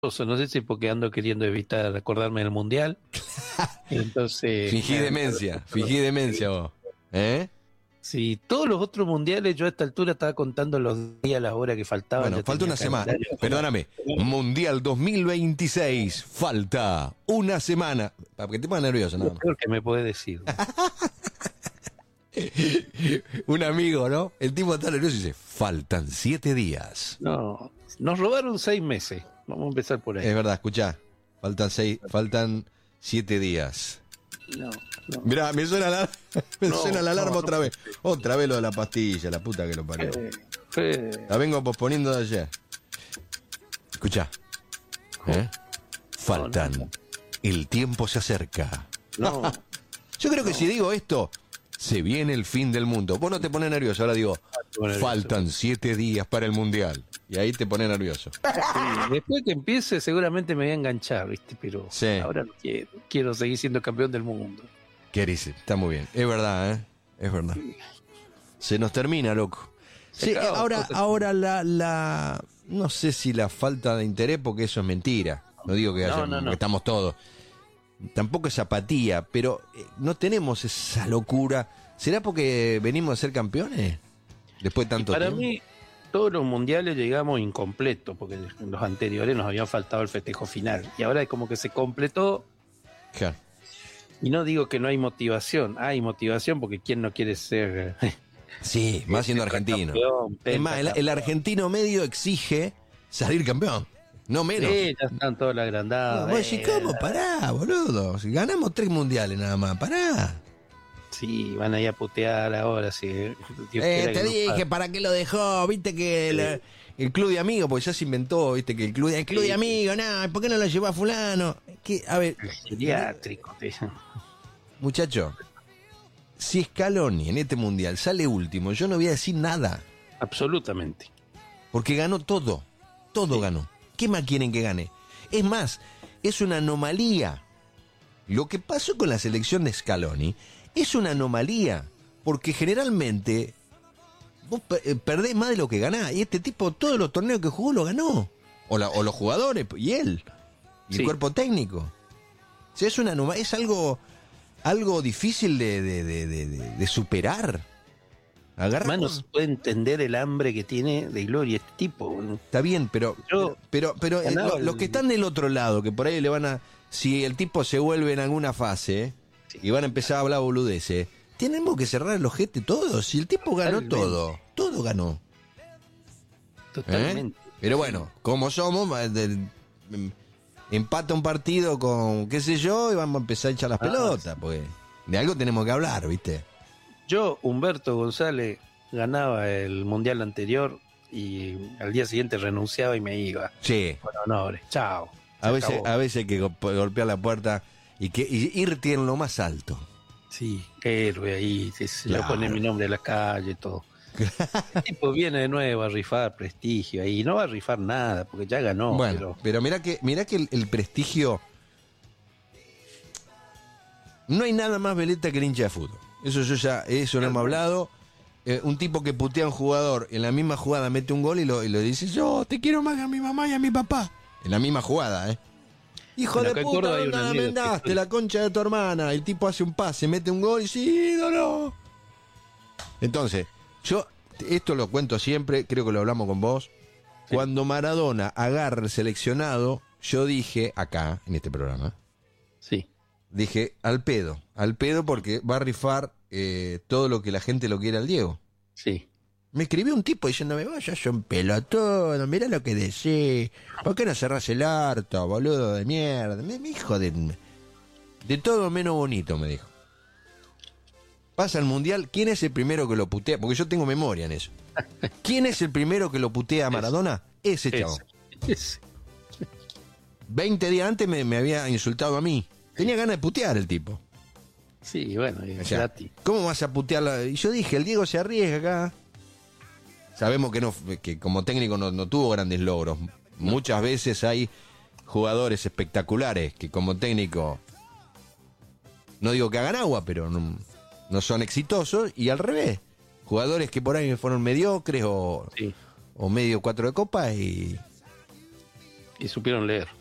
no sé si porque ando queriendo evitar acordarme del mundial. Entonces. Fingí demencia vos. Sí, todos los otros mundiales, yo a esta altura estaba contando los días, las horas que faltaban. Bueno, falta una semana. Perdóname. Mundial 2026. Falta una semana. Para que te pongas nervioso, Lo ¿no? peor que me puede decir. Un amigo, ¿no? El tipo está nervioso y dice, faltan 7 días. No, nos robaron 6 meses. Vamos a empezar por ahí. Es verdad, escuchá. Faltan 7 días. No. Mirá, me suena la alarma otra vez. Otra vez lo de la pastilla, la puta que lo parió. La vengo posponiendo de ayer. Escuchá. Faltan. No. El tiempo se acerca. No. Yo creo que si digo esto, se viene el fin del mundo. Vos no te pones nervioso, ahora digo, faltan 7 días para el mundial. Y ahí te pones nervioso. Sí, después que empiece seguramente me voy a enganchar, ¿viste? Pero sí. Ahora no quiero. Quiero seguir siendo campeón del mundo. ¿Qué dice? Está muy bien. Es verdad, ¿eh? Es verdad. Se nos termina, loco. Sí, ahora la no sé si la falta de interés, porque eso es mentira. No digo que, que estamos todos. Tampoco es apatía, pero no tenemos esa locura. ¿Será porque venimos a ser campeones? Después de tanto tiempo. Para mí, todos los mundiales llegamos incompletos, porque en los anteriores nos había faltado el festejo final. Y ahora es como que se completó. Claro. Y no digo que no hay motivación. Hay motivación porque ¿quién no quiere ser? Sí, más siendo argentino. Es más, el argentino medio exige salir campeón. No menos. Sí, ya están todos los agrandados. No, ¿cómo? Pará, boludo. Si ganamos 3 mundiales nada más, pará. Sí, van a ir a putear ahora. Sí. Te dije, ¿para qué lo dejó? Viste que el club de amigos, porque ya se inventó, viste que el club de amigos, no, ¿por qué no lo llevó a fulano? A ver. Geriátrico, muchacho, si Scaloni en este mundial sale último, yo no voy a decir nada. Absolutamente. Porque ganó todo. Todo ganó. ¿Qué más quieren que gane? Es más, es una anomalía. Lo que pasó con la selección de Scaloni es una anomalía. Porque generalmente vos perdés más de lo que ganás. Y este tipo, todos los torneos que jugó lo ganó. O los jugadores, y él. Y el cuerpo técnico. O sea, es una anomalía, es algo difícil de superar. Más no se puede entender el hambre que tiene de gloria este tipo. Está bien, pero los que están del otro lado, que por ahí le van a... Si el tipo se vuelve en alguna fase y van a empezar a hablar boludeces, tenemos que cerrar el ojete todos. Si el tipo ganó todo ganó. Totalmente. Pero bueno, como somos, empata un partido con qué sé yo y vamos a empezar a echar las pelotas, porque de algo tenemos que hablar, ¿viste? Yo, Humberto González, ganaba el mundial anterior y al día siguiente renunciaba y me iba. Sí. Con honores. Chao. A veces hay que golpear la puerta y irte en lo más alto. Sí, héroe ahí, le pone mi nombre a la calle y todo. El tipo viene de nuevo a rifar prestigio ahí, no va a rifar nada porque ya ganó. Bueno, pero mirá que el prestigio, no hay nada más veleta que el hincha de fútbol. Eso lo hemos hablado. Un tipo que putea a un jugador en la misma jugada mete un gol y lo dice, yo te quiero más que a mi mamá y a mi papá. En la misma jugada, Hijo de puta, ¿dónde me mandaste la concha de tu hermana? El tipo hace un pase, mete un gol y sí, ídolo. Entonces, yo esto lo cuento siempre, creo que lo hablamos con vos. Sí. Cuando Maradona agarra el seleccionado, yo dije acá, en este programa, dije al pedo porque va a rifar todo lo que la gente lo quiere al Diego. Sí. Me escribió un tipo diciéndome, vaya, son pelotudo, mirá lo que decís, ¿por qué no cerrás el harto, boludo de mierda? Me dijo de todo menos bonito, me dijo. Pasa el mundial, ¿quién es el primero que lo putea? Porque yo tengo memoria en eso. ¿Quién es el primero que lo putea a Maradona? Ese chabón. 20 días antes me había insultado a mí. Tenía ganas de putear el tipo. Sí, bueno, o sea, ¿cómo vas a putearla? Y yo dije, el Diego se arriesga acá. Sabemos que como técnico no tuvo grandes logros. Muchas veces hay jugadores espectaculares que como técnico, no digo que hagan agua, pero no son exitosos, y al revés. Jugadores que por ahí fueron mediocres o medio 4 de copa y Y supieron leer.